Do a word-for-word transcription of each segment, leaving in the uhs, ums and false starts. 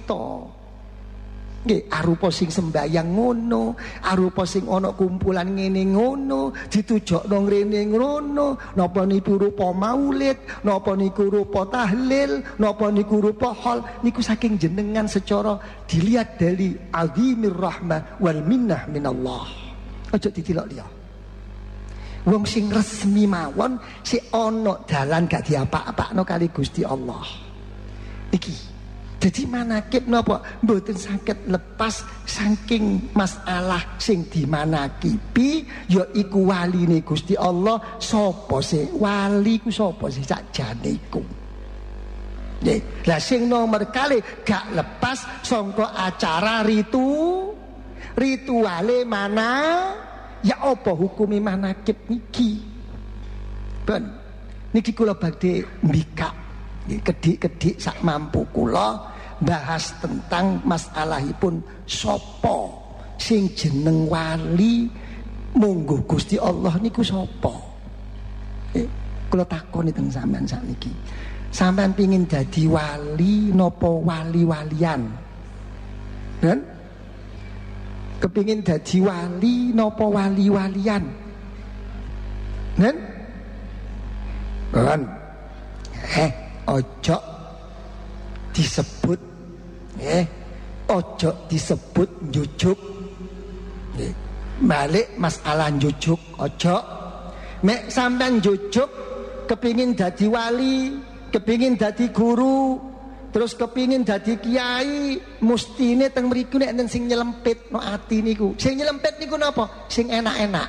cita. Nggih, arupa sing sembayang ngono, arupa sing ana kumpulan ngene ngono, ditujokno ngrene ngono, napa niku rupa maulid, napa niku rupa tahlil, napa niku rupa hol, niku saking jenengan secara dilihat dari azimir rahmah wal minnah minallah. Aja ditilok liya. Wong sing resmi mawon si ana dalan gak diapa-apakno kali Gusti Allah. Iki jadi manakib napa mboten saged lepas saking masalah sing dimanakibi yaiku waline Gusti Allah. Sapa sih wali ku, sapa sih sakjane iku. Nggih, lah sing nomor kali gak lepas sangka acara ritu rituale mana ya apa hukumi manakib niki. Ben niki kula badhe mbikak kedik-kedik sak mampu kula bahas tentang masalahipun sapa sing jeneng wali munggo Gusti Allah niku sapa. Eh, kula takoni teng sampean sakniki. Sampean pengin dadi wali napa wali-walian? Dan kepingin dadi wali napa wali-walian? Dan kan eh ojo disebut eh ojo disebut njujuk. Eh, balik masalah njujuk ojo. Mek sampean njujuk kepingin dadi wali, kepingin dadi guru, terus kepingin dadi kiai, mustine teng mriku nek enten sing nyelempit no ati niku. Sing nyelempit niku napa? Sing enak-enak.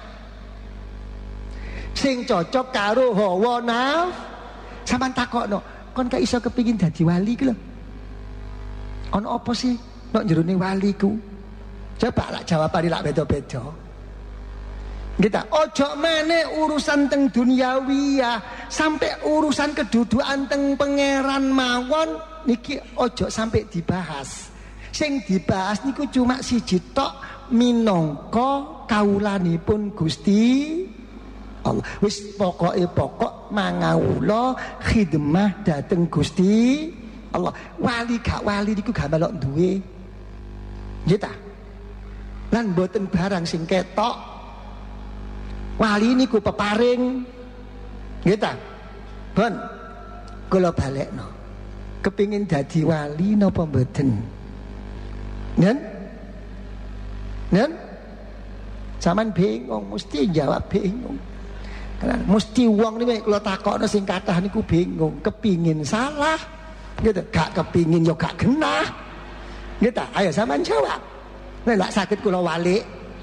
Sing cocok karo hawa naf. Sampeyan takokno, kon gak iso kepingin dadi wali ku lho. Ono apa sih nek jerone wali ku? Coba lak jawabane lak beda-beda. Kita ojo meneh urusan teng duniawiyah, sampai urusan kedudukan teng pangeran mawon niki ojo sampai dibahas. Sing dibahas niku cuma siji tok minangka kawulanipun Gusti Allah. Wis pokoke pokok mangawula khidmah dateng Gusti Allah. Wali gak wali niku gak melok duwe. Nggih ta? Lan mboten barang sing ketok. Wali niku peparing. Nggih ta? Bon. Kula balekno. Kepingin dadi wali napa mboten? Nen? Nen? Saman bingung, mesti jawab bingung. Karena mesti wong niku kula takokno sing kathah niku bingung, kepingin salah. Gitu, gak kepingin yo gak genah. Gitu, ayo sampean jawab. Nek lak saged kula walik.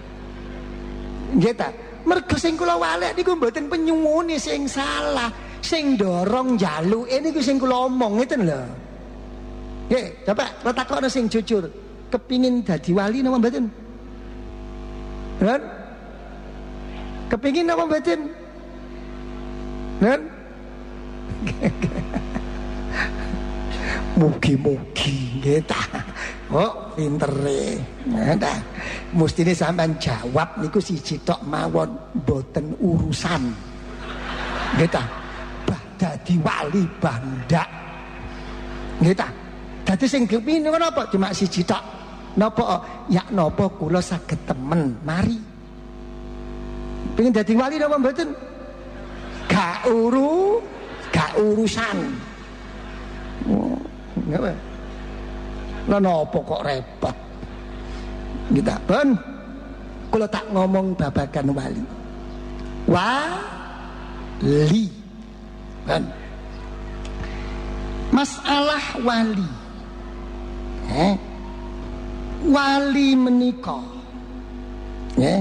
Gitu, mergo sing kula walik niku mboten penyuwune sing salah, sing dorong njaluke niku sing kula omong ngeten lho. Nggih, coba kula takokno sing jujur, kepingin dadi wali napa mboten? Kan? Kepingin napa mboten? Kan? Mugi-mugi nggih ta. Oh, pintere. Nggih. Mestine sampean jawab niku siji tok mawon, mboten urusan. Nggih ta. Bah dadi wali bandak. Nggih ta. Dadi sing kepingin napa? Cuma siji tok. Napa? Ya napa kula saged temen, mari. Pengin dadi wali napa mboten? Gak uru, gak urusan. Oh. Nggak lah nopo kok repot kita pun kalau tak ngomong babakan wali wali kan masalah wali eh? Wali menika eh?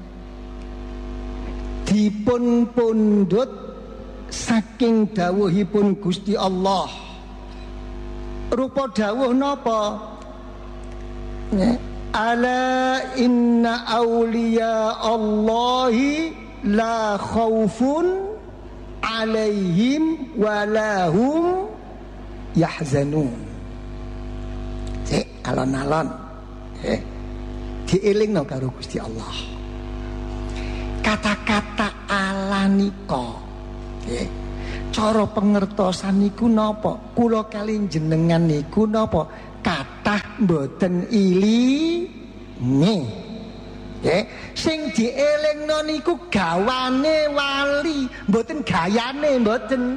Dipun pundhut saking dawuhipun Gusti Allah. Rupa dawuh napa? Ya. Ala inna awliya Allahi la khaufun alaihim walahum yahzanun. Cek alon-alon. Eh, dielingno karo Gusti Allah. Kata-kata ala nika. Eh, cara pengertosan niku napa? Kula kali jenengan niku napa? Kathah mboten ilinge. Nggih, sing dielingno niku gawane wali, mboten gayane, mboten.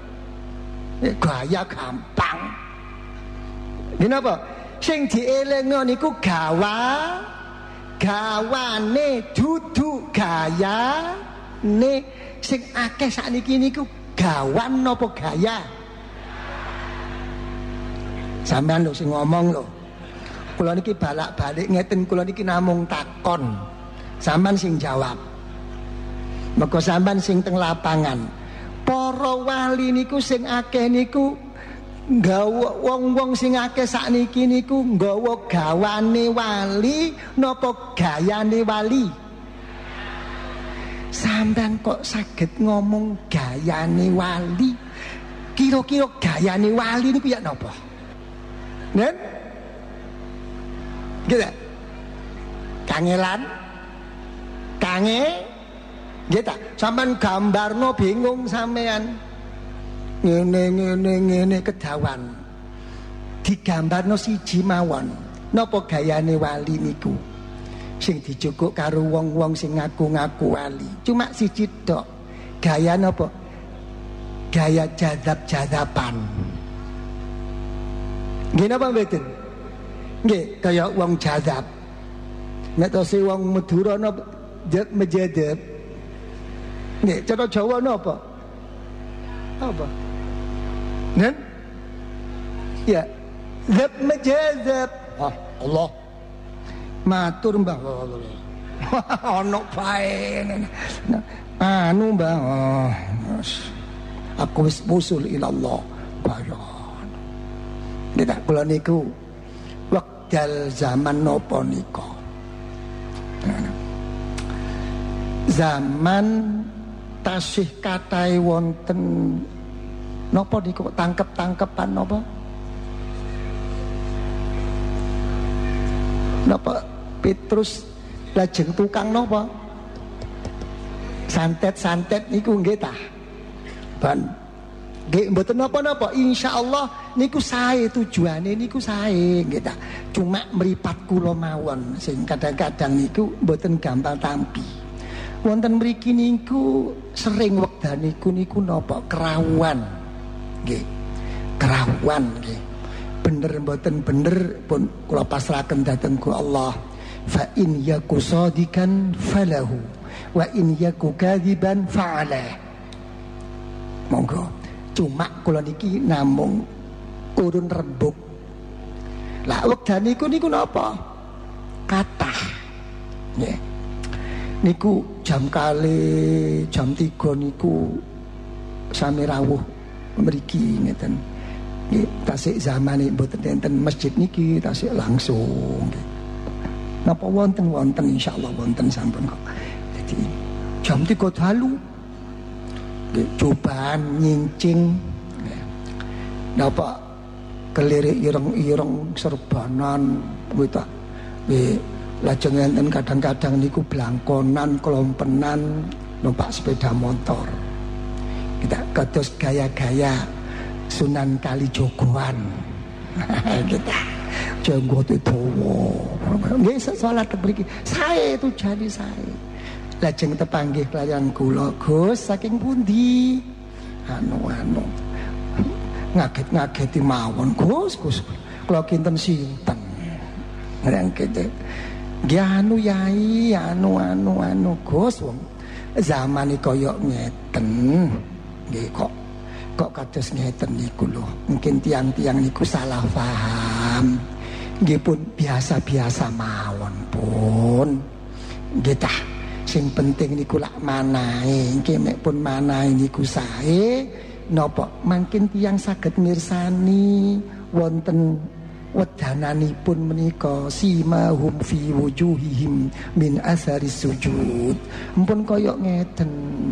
Gaya gampang. Napa? Sing dielingno niku gawa, gawane dudu gayane. Sing akeh sakniki niku gawan napa gaya? Sampeyan lho sing ngomong lho. Kula niki balak-balik ngeten, kula niki namung takon. Sampeyan sing jawab. Meka sampeyan sing teng lapangan. Para wali niku sing akeh niku nggawa wong-wong sing akeh sakniki niku nggawa gawane wali napa gayane wali? Sampeyan kok saged ngomong gayane wali? Kira-kira gayane wali niku ya napa? Nen? Gitu. Kangelan? Kange? Gitu. Sampeyan gambarno bingung sampeyan. Ngene ngene ngene kedawan. Digambarno siji mawon. Napa gayane wali niku? Sing dijukuk karo wong-wong sing ngaku-ngaku wali. Cuma siji tok. Gaya napa? Gaya jadab-jadaban. Nggih napa mboten? Nggih, kaya wong jadab. Nek to si wong Madura napa menjadab. Nggih, cara Jawa napa? Apa? Nen? Ya, zab menjadab. Ah, Allah. Matur Mbah. Ono bae. Anu Mbah. Aku wis usul ilallah. Bayan. Nek kula niku wekdal zaman napa nika? Zaman tasih kathah wonten napa niku tangkep-tangkepan napa? Napa Petrus lajeng tukang napa? Santet-santet niku nggih ta? Ban nggih mboten napa-napa, insyaallah niku sae tujuane niku sae nggih ta. Cuma mripat kula mawon sing kadang-kadang niku mboten gampang tampi. Wonten mriki niku sering wekdal niku niku napa kerawan. Nggih. Kerawan nggih. Bener mboten bener pun kula pasrahaken dhateng Allah. Fa in yaku sadikan falahu wa in yaku kadziban fa'ala. Monggo. Cuma kula niki namung urun rembug. Lah wekdal niku niku napa? Kathah. Nggih. Niku jam kali jam tiga niku sami rawuh mriki ngeten. Nggih, tasik zamane mboten enten masjid niki tasik langsung nggih. Napa wonten wonten insyaallah wonten sampun kok. Dadi jam tiga dalu nggih cobaan nyincing nggih. Napa kelirik ireng-ireng serbanan kuwi ta. Nggih, lajeng enten kadang-kadang niku blangkonan, kelompenan, numpak sepeda motor. Kita kados gaya-gaya Sunan Kalijogoan. Kita jenggote dawa. Nggih salat mriki. Sae tujane sae. Lajeng tepanggih kelayan kula, Gus saking pundi? Anu-anu. Ngaget-ngageti mawon, Gus, Gus. Kula kinten sinten. Ngrangkete. Nggih anu yai, anu-anu anu Gus wong zamane kaya ngeten. Nggih kok kok kados ngeten niku lho. Mungkin tiang-tiang niku salah paham. Nggih pun biasa-biasa mawon pun. Nggih tah. Sing penting niku lak manahe. Nggih nek pun manahe niku sae napa mangkin tiyang saged mirsani wonten wedananipun menika simahum fi wujuhihim min asaris sujud. Mpun kaya ngeten.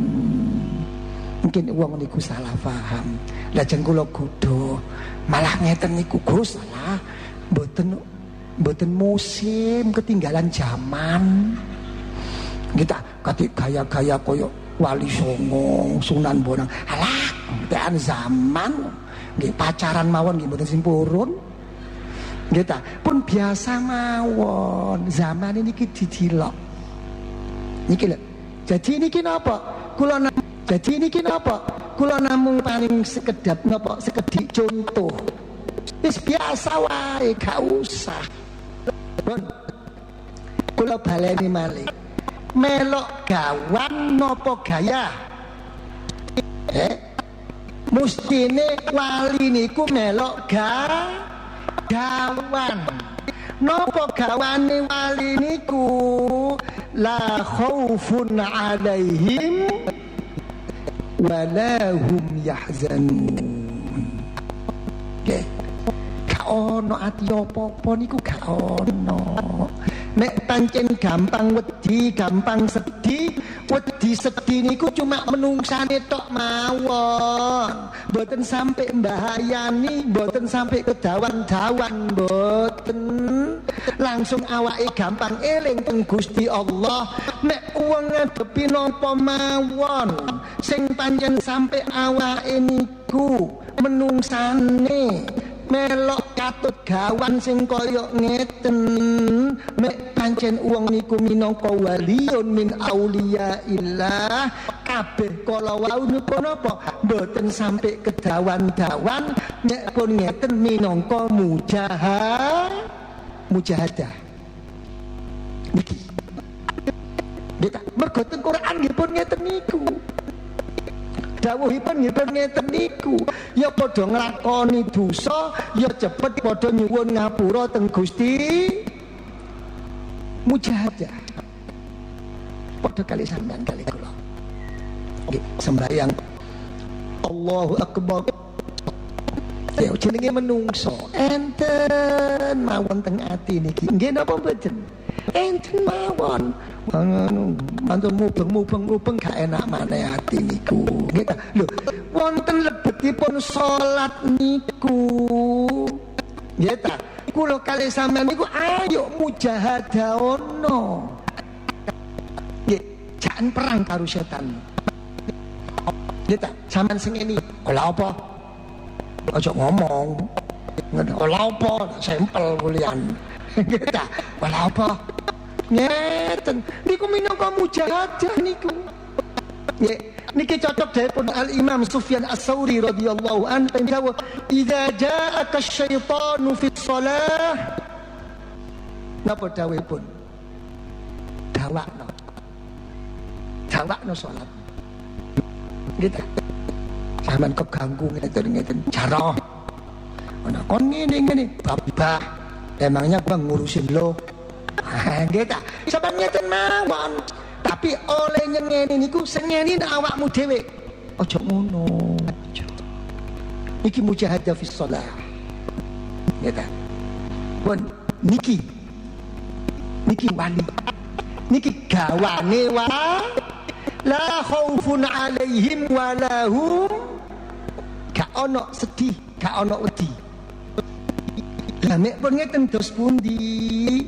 Mungkin wong niku salah paham. Lajeng kula godha, malah ngeten niku Gus, salah. Mboten mboten musim, ketinggalan zaman. Kita katik gaya-gaya kaya Wali Songo, Sunan Bonang. Alah, tekan zaman. Nggih pacaran mawon nggih mboten simpurun. Nggih ta, pun biasa mawon. Zaman ini didilok. Niki lho. Jadi niki napa? Kula jadi niki napa? Kula namung paling sekedap napa sekedik contoh. Wis biasa wae, gak usah. Pun kula baleni malih. Melok gawan napa gaya? Eh, mustine wali niku melok ga gawan. Napa gawane wali niku? La khaufun alaihim wala hum yahzanun. Nggih. Gak ono ati apa-apa niku gak ono. Nek pancen gampang wedi, gampang sedih, wedi sedih niku cuma menungsane tok mawon. Mboten sampai mbahayani, mboten sampai kedawan-dawan, mboten. Langsung awake gampang eling teng Gusti Allah. Nek wong ngadepi napa mawon sing pancen sampai awake niku menungsane melok katut gawan sing kaya ngeten, mek pancen wong niku minangka waliun min auliyaillah, kabeh kala wau niku napa mboten sampai kedawan-dawan, nek pun ngeten minangka mujahad mujahadah niki. Nggih ta, mergo teng Quran nggih pun ngeten niku. Dawuhipun nggih ngeten niku, ya padha nglakoni dosa, ya cepet padha nyuwun ngapura teng Gusti. Mujahadah. Padha kali sampean kali kula. Nggih, sembahyang Allahu Akbar. Ya jenenge menungso, enten mawon teng ati niki. Nggih napa mboten? Enten mawon. Anu mantun mubeng-mubeng-mubeng gak enak maneh ati niku. Nggih ta. Lho, wonten lebetipun salat niku. Nggih ta. Kula kali sampean niku ayo mujahadah ono. Nggih, jangan perang karo setan. Nggih ta, sampean sing ini, ola apa? Aja ngomong. Ola apa? Sampel kulian. Nggih ta, ola apa? Ngeten niku minangka mujahadah niku. Nggih, niki cocok dipun Al Imam Sufyan Ats-Tsauri radhiyallahu anhu dawuh, "Idza ja'aka asyaitanu fi shalah." Napa dawuhipun? Dawakno. Dawakno salat. Nggih ta. Sampeyan keganggu ngeten-ngeten jaro. Ana kon ngene-ngene babah. Emangnya gua ngurusin lo. Nggih ta. Sampeyan ngeten mawon. Tapi oleh nyengeni niku sengeni awakmu dhewe. Aja ngono. Niki mujahadah fi shalah. Nggih ta. Pun niki. Niki wali. Niki gawane wa la khaufun alaihim wa lahum, gak ono sedih, gak ono wedi. Lah nek pun ngeten dos pundi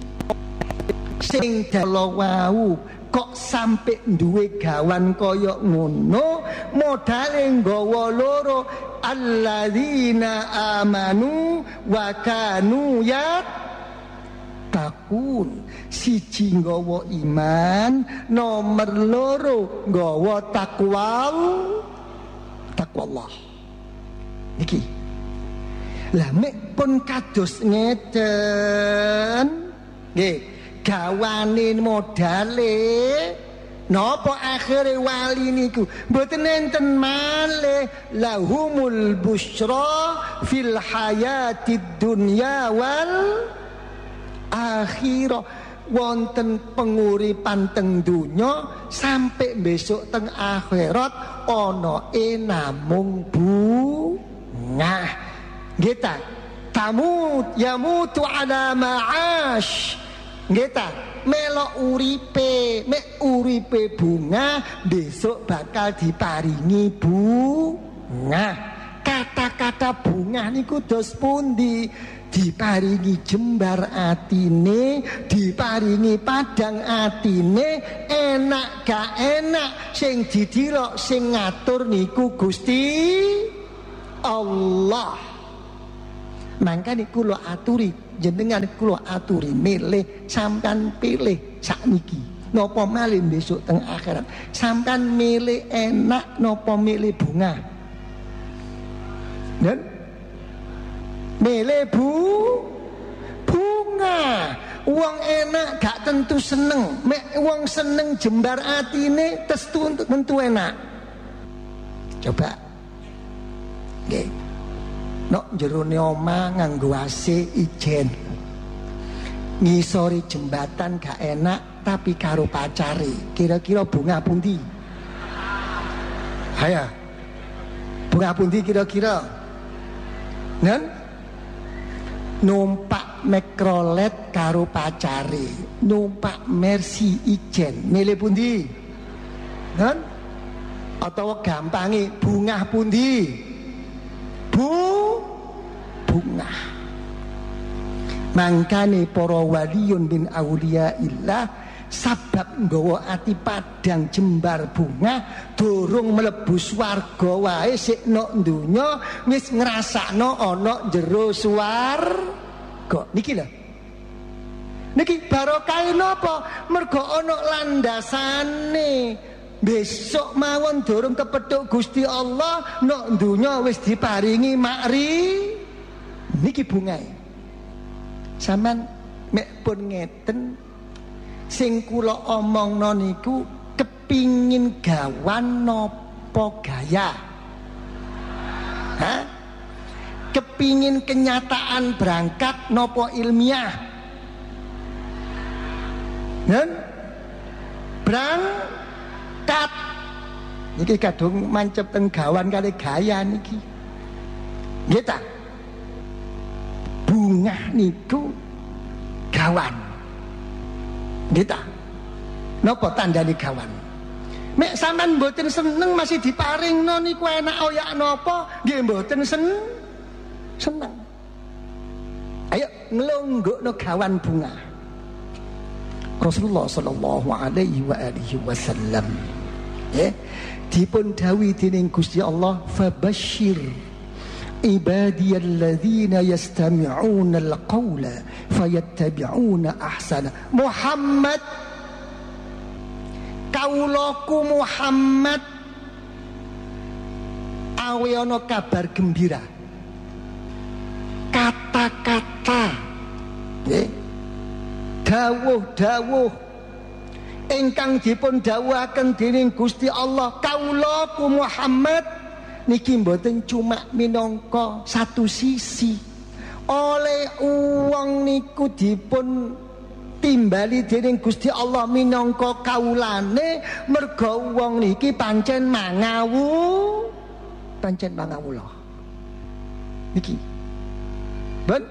sing dalo wau kok sampe duwe gawan kaya ngono, modale nggawa loro, alladzina amanu wa kanu yattaqun. Siji nggawa iman, nomor loro nggawa takwa, takwa Allah. Niki. Lah mek pun kados ngeten. Nggih, gawane modale napa akhire wali niku mboten enten malih, lahumul busyra fil hayatid dunya wal akhirah. Wonten penguripan teng dunya sampai besok teng akhirat ana e namung bunga. Nggih ta, tamut yamutu ala ma'ash. Nggih ta, melok uripe, mek uripe bunga besok bakal diparingi bunga. Kata-kata bunga niku dos pundi? Diparingi jembar atine, diparingi padang atine, enak gak enak sing didirok sing ngatur niku Gusti Allah. Mangkane kula aturi jenengan kula aturi milih sampean pilih sakniki napa malih besok teng akhirat. Sampean milih enak napa milih bunga? Dan milih bu bunga. Wong enak gak tentu seneng. Mek wong seneng jembar atine testu tentu enak. Coba nggih. Nok jerone omah nganggo A C ijen. Ngisori jembatan gak enak tapi karo pacare. Kira-kira bunga pundi? Haya. Bunga pundi kira-kira? Nen? Numpak Mikrolet karo pacare, numpak Mercy ijen. Milih pundi? Nen? Atau gampangi bunga pundi? Bu bunga. Mangkane para waliyun min auliyaillah sabab nggawa ati padang jembar bunga durung mlebu swarga wae sik nok donya wis ngrasakno ana jero swarga. Niki lho. Niki barokah napa? Mergo ana landasane. Besok mawon durung kepethuk Gusti Allah nok donya wis diparingi makri. Niki bungae. Sampeyan mek pun ngeten sing kula omongno niku kepingin gawan napa gaya? Hah? Kepingin kenyataan berangkat napa ilmiah? Nen? Berangkat. Niki kadung mancep teng gawan kali gaya niki. Nggih ta? Bunga niku gawan. Nggih ta? Napa tandane gawan? Mek sampean mboten seneng masih diparingno niku enak oyak napa? Nggih mboten sen seneng. Ayo nglonggokno gawan bunga. Rasulullah sallallahu alaihi wa alihi wasallam ya dipun dawuhi dening Gusti Allah fabasyir ibadiyalladzina yastami'una alqawla fayattabi'una ahsana. Muhammad, kaulaku Muhammad awe ana kabar gembira, kata-kata nggih dawuh-dawuh ingkang dipun dawuhaken dening Gusti Allah kaulaku Muhammad niki mboten cuma minangka satu sisi. Oleh uang niku dipun timbali dening Gusti Allah minangka kaulane merga wong niki pancen mangawu pancen mangawula niki ben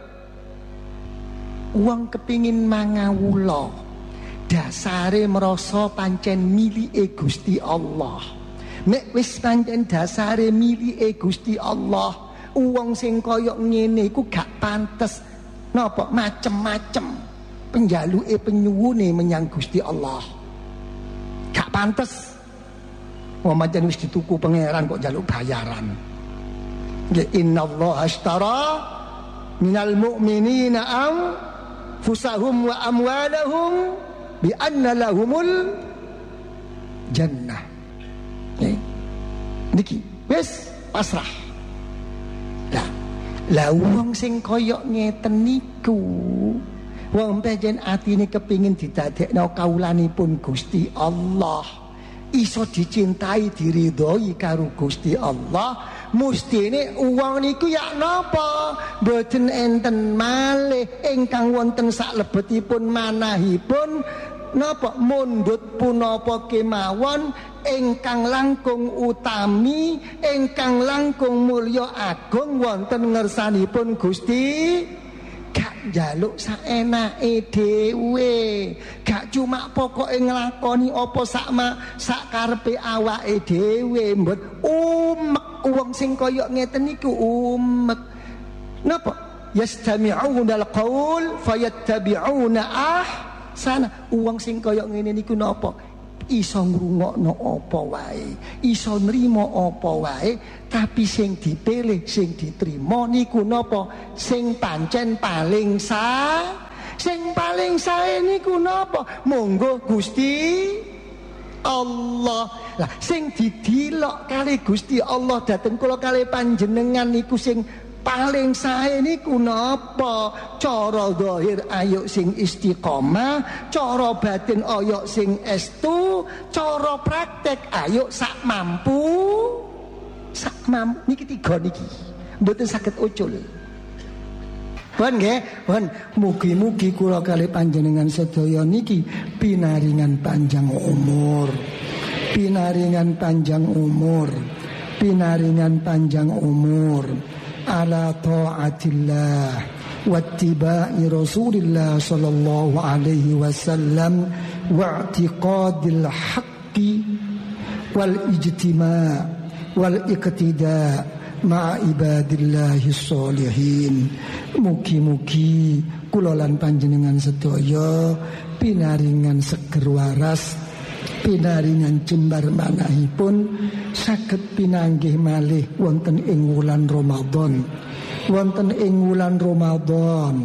wong kepingin mangawula dasare merasa pancen milike Gusti Allah. Nek wis pancen dasare milike Gusti Allah, wong sing kaya ngene iku gak pantes napa macem-macem penjaluke penyuwune menyang Gusti Allah. Gak pantes. Wong pancen wis dituku pangeran kok njaluk bayaran. Ya innallaha ashtara minal mu'minina anfusahum wa amwalahum bi anna lahumul jannah. Okay. Niki wis pasrah. Lah, lah wong sing kaya ngeten niku wong pancen atine kepingin didadekno kaulanipun Gusti Allah, iso dicintai diridhoi karo Gusti Allah, mustine wong niku ya napa mboten enten malih ingkang wonten saklebetipun manahipun napa mundhut punapa kemawon ingkang langkung utami ingkang langkung mulya agung wonten ngersanipun Gusti. Gak njaluk saenake dhewe, gak cuma pokoke nglakoni apa sakma sakarepe awake dhewe. Mbon umek wong sing kaya ngeten niku umek. Napa? Yastami'una al-qaul fayattabi'una ahsana. Wong sing kaya ngene niku napa? iso ngrungokno apa wae, iso nrimo apa wae, tapi sing dipilih, sing diterima niku napa? Sing pancen paling sah. Sing paling sae niku napa? Monggo Gusti Allah. Lah sing didilok kali Gusti Allah dhateng kula kali panjenengan niku sing paling sae niku napa? Cara zahir ayo sing istiqomah, cara batin ayo sing estu, cara praktek ayo sak mampu. Sak mampu niki tiga niki. Mboten saged ucul. Pun nggih, pun mugi-mugi kula kali panjenengan sedaya niki pinaringan panjang umur. Pinaringan panjang umur. Pinaringan panjang umur ala taatillah wattiba'i Rasulillah sallallahu alaihi wasallam wa i'tiqadil haqqi wal ijtima' wal iqtida' ma'a ibadillahi sholihin. Mugi-mugi kula lan panjenengan sedaya pinaringan seger waras, pinaringan jembar manahipun saged pinanggih malih wonten ing wulan Ramadan. Wonten ing wulan Ramadan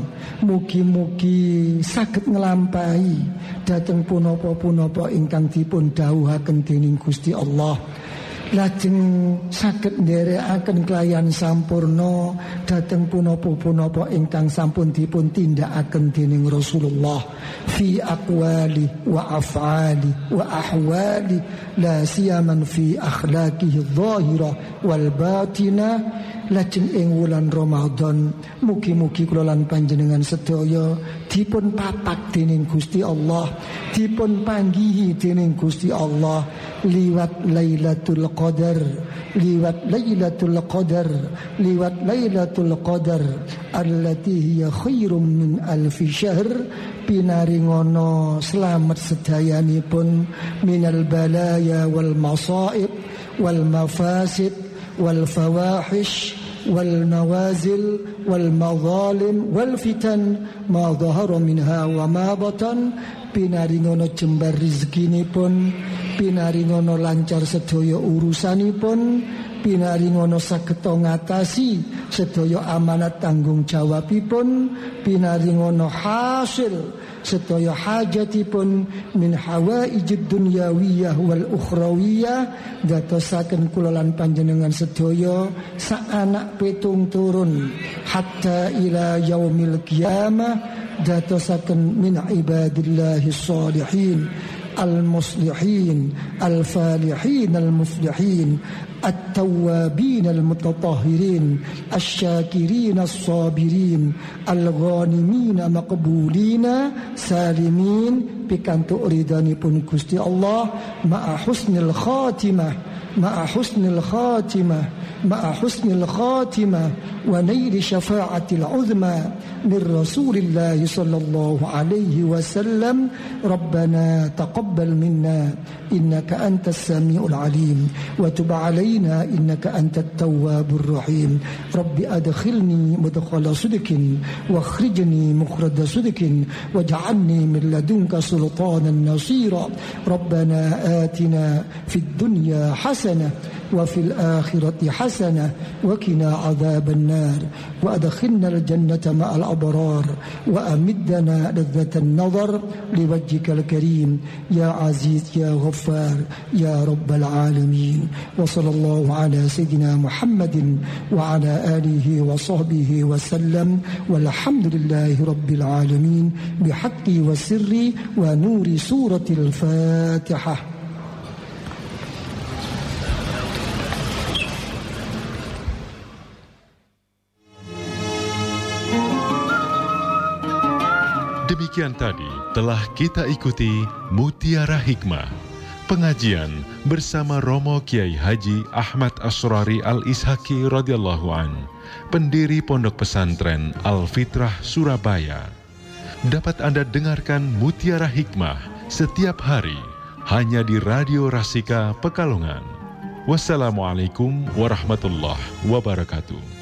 mugi-mugi saged nglampahi dhateng punapa-punapa ingkang dipun dawuhaken dening Gusti Allah. Lajeng saged nderekaken kelayan sampurna dhateng punapa-punapa ingkang sampun dipun tindakaken dening Rasulullah fi aqwali wa af'ali wa ahwali la siyaman fi akhlaqihi adh-dhahira wal batina. Lajeng ing wulan Ramadan mugi-mugi kula lan panjenengan sedaya dipun papak dening Gusti Allah, dipun panggihi dening Gusti Allah liwat Lailatul Qadar, liwat Lailatul Qadar, liwat Lailatul Qadar allati hiya khairum min alfi syahr. Pinaringono selamat sedayanipun minal balaya wal masaib wal mafasid wal fawahish wal nawazil wal madhalim wal fitan ma dhahara minha wa ma batan. Pinaringono jembar rezekinipun, pinaringono lancar sedaya urusanipun, pinaringono saged ngatasi sedaya amanat tanggung jawabipun, pinaringono hasil sedaya hajatipun min hawaijid dunyawiyah wal ukhrawiyah. Dadosaken kula lan panjenengan sedaya sak anak petung turun hatta ila yaumil qiyamah. Dadosaken min ibadillahi sholihin al-muslihin al-falihin al-muflihin at-tawwabin al-mutatahhirin asy-syakirin as-sabirin al-ghanimin maqbulina salimin pikantuk ridhanipun Gusti Allah ma'a husnil khatimah ma'a husnil khatimah ma'a husnil khatimah wa naili syafa'atil uzma min Rasulillah sallallahu alaihi wasallam. Rabbana taqabbal minna innaka antas samiul alim wa tub alaina innaka antat tawwabur rahim. Rabbi adkhilni mudkhala sidqin wa akhrijni mukhraja sidqin waj'alni min ladunka sultanan nasira. Rabbana atina fid dunya hasanah wa fil akhirati hasanah wa qina adzaban nar wa adkhilna al jannata ma'al abrar wa amiddana ladzatan nazar liwajhikal karim ya aziz ya ghaffar ya rabbal alamin. Wa sallallahu ala sayyidina Muhammadin wa ala alihi wa sahbihi wa sallam walhamdulillahi rabbil alamin bihaqqi wa sirri wa nuri suratil Fatihah. Demikian tadi telah kita ikuti Mutiara Hikmah, pengajian bersama Romo Kiai Haji Ahmad Asrari Al-Ishaqi radhiyallahu an, pendiri Pondok Pesantren Al-Fitrah Surabaya. Dapat Anda dengarkan Mutiara Hikmah setiap hari hanya di Radio Rasika Pekalongan. Wassalamualaikum warahmatullahi wabarakatuh.